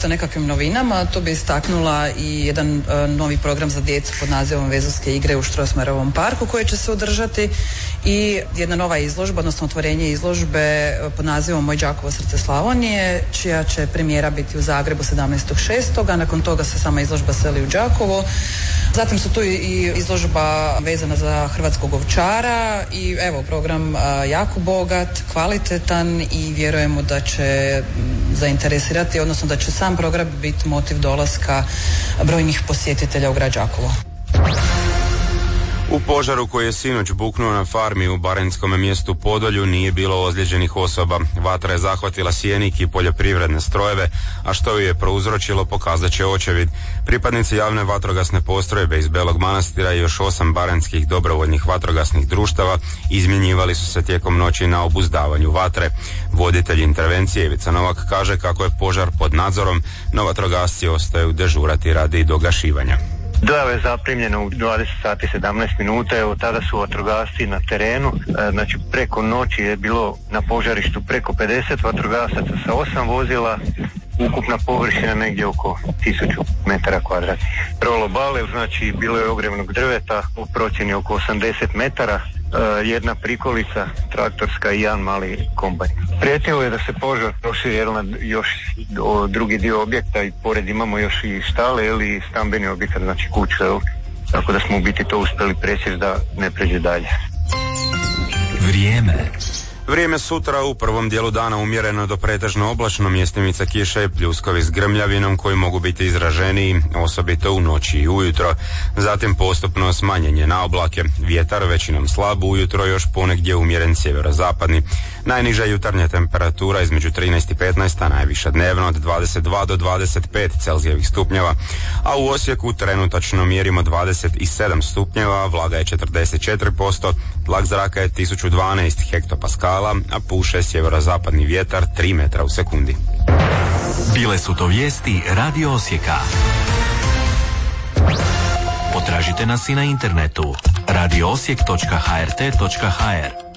dosta nekakvim novinama. Tu bi istaknula i jedan novi program za djecu pod nazivom Vezovske igre u Strossmayerovom parku koji će se održati i jedna nova izložba, odnosno otvorenje izložbe pod nazivom Moj Đakovo srce Slavonije, čija će premijera biti u Zagrebu 17.6. a nakon toga se sama izložba seli u Đakovo. Zatim su tu i izložba vezana za hrvatskog ovčara i evo program jako bogat, kvalitetan i vjerujemo da će zainteresirati, odnosno da će sam program biti motiv dolaska brojnih posjetitelja u grad Đakovo. U požaru koji je sinoć buknuo na farmi u baranjskom mjestu Podolju nije bilo ozlijeđenih osoba. Vatra je zahvatila sjenik i poljoprivredne strojeve, a što ju je prouzročilo pokazat će očevid. Pripadnici javne vatrogasne postrojbe iz Belog Manastira i još 8 baranjskih dobrovoljnih vatrogasnih društava izmjenjivali su se tijekom noći na obuzdavanju vatre. Voditelj intervencije Ivica Novak kaže kako je požar pod nadzorom, no vatrogasci ostaju dežurati radi dogašivanja. Dojava je zaprimljena u 20 sati 17 minuta, evo tada su vatrogasci na terenu, znači preko noći je bilo na požarištu preko 50 vatrogasaca sa 8 vozila, ukupna površina negdje oko 1000 metara kvadratnih. Rolo bale, znači bilo je ogromnog drveta u procjeni oko 80 metara, jedna prikolica traktorska i jedan mali kombajn. Prijetilo je da se požar proširi na još drugi dio objekta i pored imamo još i štale ili stambeni objekat, znači kuće, tako da smo u biti to uspjeli presjeći da ne pređe dalje. Vrijeme sutra u prvom dijelu dana umjereno do pretežno oblačno, mjestimica kiše, pljuskovi s grmljavinom koji mogu biti izraženiji, osobito u noći i ujutro. Zatim postupno smanjenje na oblake, vjetar većinom slab, ujutro još ponegdje umjeren sjeverozapadni. Najniža jutarnja temperatura između 13 i 15, a najviša dnevno od 22 do 25 Celzijevih stupnjeva, a u Osijeku trenutačno mjerimo 27 stupnjeva, vlaga je 44%, tlak zraka je 1012 hektopaskala, a puše sjeverozapadni vjetar 3 metra u sekundi. Bile su to vijesti Radio Osijeka. Potražite nas i na internetu radioosijek.hrt.hr.